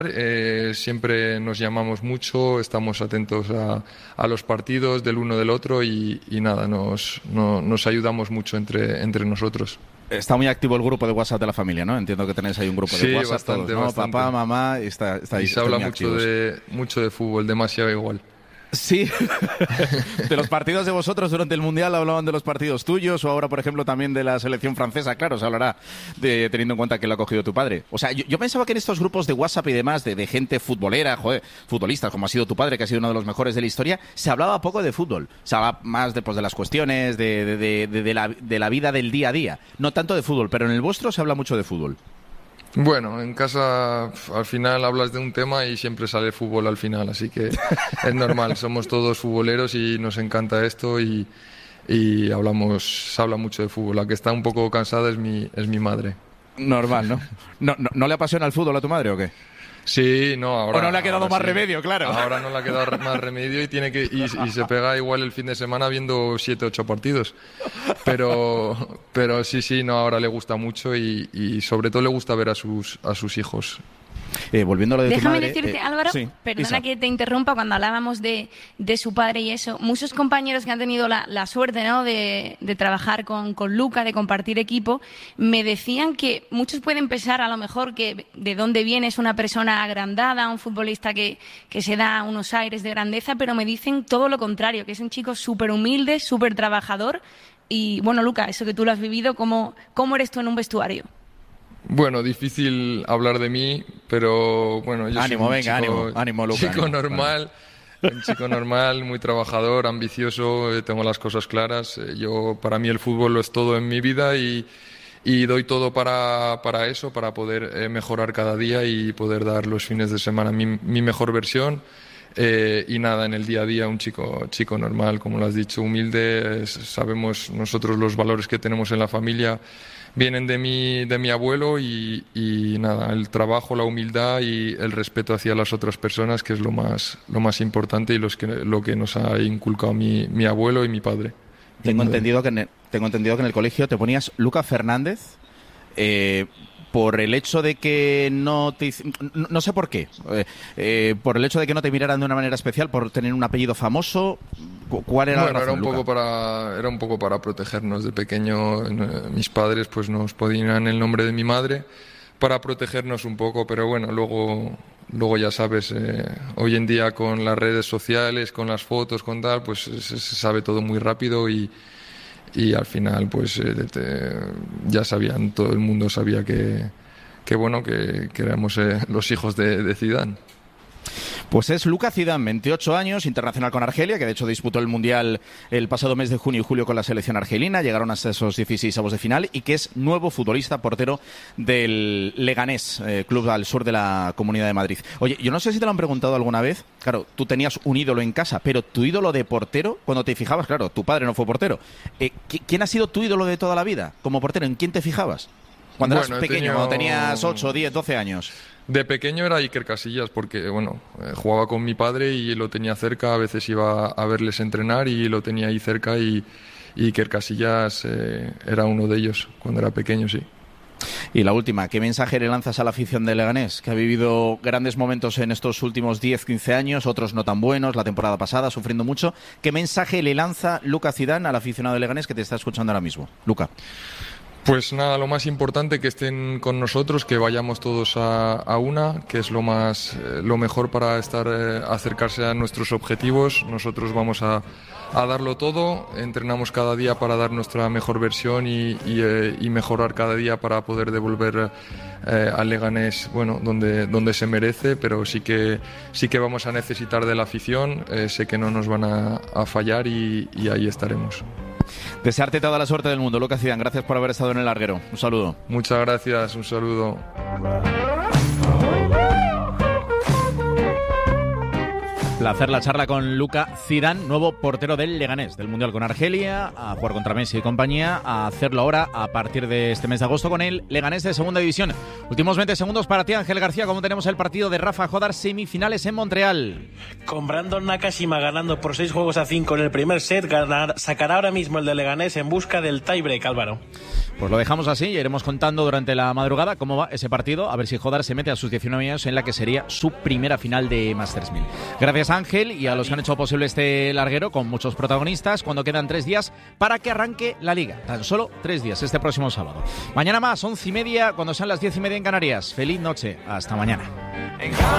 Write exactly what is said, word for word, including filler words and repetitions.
Eh, siempre nos llamamos mucho, estamos atentos a, a los partidos del uno del otro y, y nada, nos, no, nos ayudamos mucho entre, entre nosotros. Está muy activo el grupo de WhatsApp de la familia, ¿no? Entiendo que tenéis ahí un grupo de sí, WhatsApp bastante, todos, ¿no? Bastante. Papá, mamá, está, está ahí. Y se habla mucho de, mucho de fútbol, demasiado igual. Sí, de los partidos de vosotros durante el Mundial hablaban de los partidos tuyos o ahora, por ejemplo, también de la selección francesa. Claro, se hablará de, teniendo en cuenta que lo ha cogido tu padre. O sea, yo, yo pensaba que en estos grupos de WhatsApp y demás, de, de gente futbolera, joder, futbolistas, como ha sido tu padre, que ha sido uno de los mejores de la historia, se hablaba poco de fútbol. Se hablaba más de, pues, de las cuestiones, de, de, de, de, de, la, de la vida del día a día. No tanto de fútbol, pero en el vuestro se habla mucho de fútbol. Bueno, en casa al final hablas de un tema y siempre sale fútbol al final, así que es normal, somos todos futboleros y nos encanta esto y, y hablamos, se habla mucho de fútbol. La que está un poco cansada es mi, es mi madre. Normal, ¿no? ¿No, no, ¿No le apasiona el fútbol a tu madre o qué? Sí, no, ahora... ¿O no le ha quedado más sí. remedio, claro? Ahora no le ha quedado más remedio y tiene que y, y se pega igual el fin de semana viendo siete, ocho partidos. Pero, pero sí, sí, no, ahora le gusta mucho y, y sobre todo le gusta ver a sus, a sus hijos. Eh, volviendo a lo de Déjame tu madre, decirte, eh, Álvaro, sí, perdona Isa. que te interrumpa, cuando hablábamos de, de su padre y eso, muchos compañeros que han tenido la, la suerte, ¿no?, de, de trabajar con, con Luca, de compartir equipo, me decían que muchos pueden pensar a lo mejor que de dónde viene es una persona agrandada, un futbolista que, que se da unos aires de grandeza, pero me dicen todo lo contrario, que es un chico súper humilde, súper trabajador. Y bueno, Luca, eso que tú lo has vivido, ¿cómo, cómo eres tú en un vestuario? Bueno, difícil hablar de mí, pero bueno, yo ánimo, soy un venga, chico, ánimo, ánimo, Luca, chico ánimo, normal, bueno. Un chico normal, muy trabajador, ambicioso, eh, tengo las cosas claras. Eh, yo, para mí el fútbol lo es todo en mi vida y, y doy todo para, para eso, para poder eh, mejorar cada día y poder dar los fines de semana mi, mi mejor versión. Eh, y nada, en el día a día un chico, chico normal, como lo has dicho, humilde. Es, sabemos nosotros los valores que tenemos en la familia vienen de mi, de mi abuelo y, y nada, el trabajo, la humildad y el respeto hacia las otras personas, que es lo más, lo más importante y los que, lo que nos ha inculcado mi, mi abuelo y mi padre. Tengo entendido que en el, tengo entendido que en el colegio te ponías Luca Fernández. Eh, por el hecho de que no te... No, no sé por qué. Eh, eh, por el hecho de que no te miraran de una manera especial, por tener un apellido famoso. ¿Cuál era bueno, la razón, era un Luca? poco para Era un poco para protegernos. De pequeño, eh, mis padres pues nos ponían el nombre de mi madre para protegernos un poco, pero bueno, luego... Luego ya sabes, eh, hoy en día con las redes sociales, con las fotos, con tal, pues se, se sabe todo muy rápido y, y al final pues eh, te, ya sabían, todo el mundo sabía que, que bueno, que, que éramos eh, los hijos de, de Zidane. Pues es Luca Zidane, veintiocho años, internacional con Argelia, que de hecho disputó el Mundial el pasado mes de junio y julio con la selección argelina, llegaron hasta esos dieciséis avos de final, y que es nuevo futbolista, portero del Leganés, eh, club al sur de la Comunidad de Madrid. Oye, yo no sé si te lo han preguntado alguna vez, claro, tú tenías un ídolo en casa, pero tu ídolo de portero, cuando te fijabas, claro, tu padre no fue portero, eh, ¿quién ha sido tu ídolo de toda la vida como portero? ¿En quién te fijabas? Cuando Bueno, eras pequeño, tenido... cuando tenías ocho, diez, doce años. De pequeño era Iker Casillas porque, bueno, eh, jugaba con mi padre y lo tenía cerca, a veces iba a verles entrenar y lo tenía ahí cerca y, y Iker Casillas eh, era uno de ellos cuando era pequeño, sí. Y la última, ¿qué mensaje le lanzas a la afición de Leganés, que ha vivido grandes momentos en estos últimos diez, quince años, otros no tan buenos, la temporada pasada, sufriendo mucho? ¿Qué mensaje le lanza Luca Zidane al aficionado de Leganés que te está escuchando ahora mismo? Luca. Pues nada, lo más importante, que estén con nosotros, que vayamos todos a, a una, que es lo más, eh, lo mejor para estar, eh, acercarse a nuestros objetivos. Nosotros vamos a, a darlo todo, entrenamos cada día para dar nuestra mejor versión y, y, eh, y mejorar cada día para poder devolver eh, al Leganés, bueno, donde, donde se merece, pero sí que, sí que vamos a necesitar de la afición, eh, sé que no nos van a, a fallar y, y ahí estaremos. Desearte toda la suerte del mundo, Luca Zidane. Gracias por haber estado en el larguero. Un saludo. Muchas gracias, un saludo. Placer la charla con Luka Zidane, nuevo portero del Leganés, del Mundial con Argelia, a jugar contra Messi y compañía, a hacerlo ahora a partir de este mes de agosto con el Leganés de Segunda División. Últimos veinte segundos para ti, Ángel García, ¿cómo tenemos el partido de Rafa Jodar, semifinales en Montreal? Con Brandon Nakashima ganando por seis juegos a cinco en el primer set, ganar, sacará ahora mismo el de Leganés en busca del tiebreak, Álvaro. Pues lo dejamos así y iremos contando durante la madrugada cómo va ese partido, a ver si Jodar se mete a sus diecinueve años en la que sería su primera final de Masters mil. Gracias, Ángel, y a los que han hecho posible este larguero con muchos protagonistas cuando quedan tres días para que arranque la Liga. Tan solo tres días este próximo sábado. Mañana más, once y media, cuando sean las diez y media en Canarias. Feliz noche. Hasta mañana.